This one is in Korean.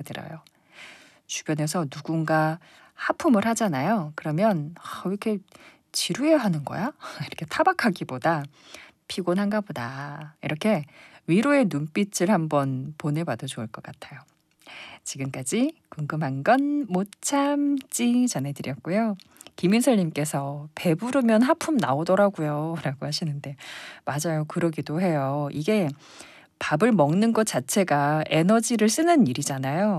들어요. 주변에서 누군가 하품을 하잖아요. 그러면 왜 이렇게 지루해하는 거야? 이렇게 타박하기보다 피곤한가 보다. 이렇게 위로의 눈빛을 한번 보내봐도 좋을 것 같아요. 지금까지 궁금한 건 못 참지 전해드렸고요. 김인설님께서 배부르면 하품 나오더라고요. 라고 하시는데 맞아요. 그러기도 해요. 이게 밥을 먹는 것 자체가 에너지를 쓰는 일이잖아요.